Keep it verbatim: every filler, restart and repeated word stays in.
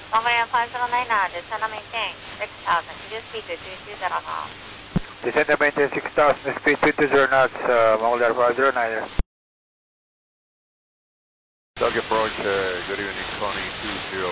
Longoria five zero nine nine, descend and maintain six thousand, reduce speed to two two zero knots. Descend and maintain six thousand, speed two two zero knots, uh, Mongolia five zero nine. Doug approach, uh, good evening, Tony two zero.